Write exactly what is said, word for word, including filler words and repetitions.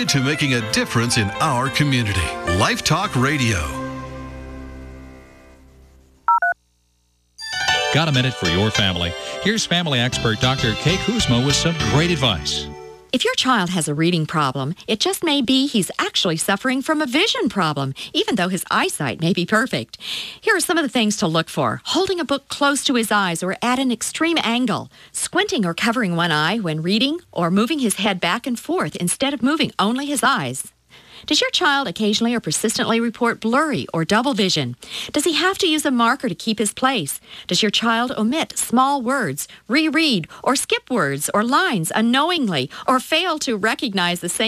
committed to making a difference in our community. Life Talk Radio. Got a minute for your family? Here's family expert Doctor Kay Kuzma with some great advice. If your child has a reading problem, it just may be he's actually suffering from a vision problem, even though his eyesight may be perfect. Here are some of the things to look for. Holding a book close to his eyes or at an extreme angle, squinting or covering one eye when reading, or moving his head back and forth instead of moving only his eyes. Does your child occasionally or persistently report blurry or double vision? Does he have to use a marker to keep his place? Does your child omit small words, reread, or skip words or lines unknowingly, or fail to recognize the same